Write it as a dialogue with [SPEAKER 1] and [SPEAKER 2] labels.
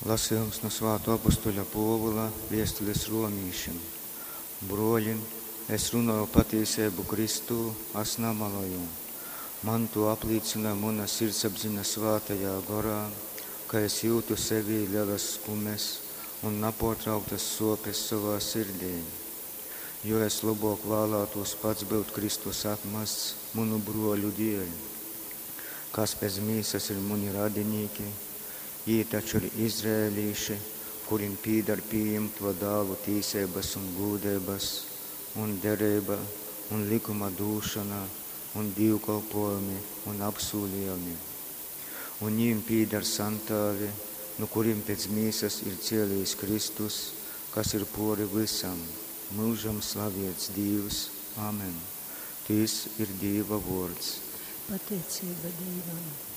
[SPEAKER 1] Lasījums no Svētā apustuļa Pāvila vēstules Romiešiem. Broļi, es runāju patiesību Kristu, es nemeloju. Man to apliecina mana sirdsapziņa Svētajā garā, ka es jūtu sevī lielas skumes un nepārtrauktas sopes savā sirdī. Jo es labāk vēlētos pats būt Kristus atmests manu broļu dēļ, kas pēc mīsas ir mani radinieki. Viņi taču ir izrēlīši, kuriem pīdar pieņemt to dāvu tīsības un gūdības, un derība, un likuma dūšana, un divkalpojumi, un apsūlījumi. Un viņiem pīdar santāvi, no kuriem pēc mīsas ir cielījis Kristus, kas ir pori visam, mūžam slavēts Dievs. Amen. Tas ir Dieva vārds.
[SPEAKER 2] Pateicība Dievam.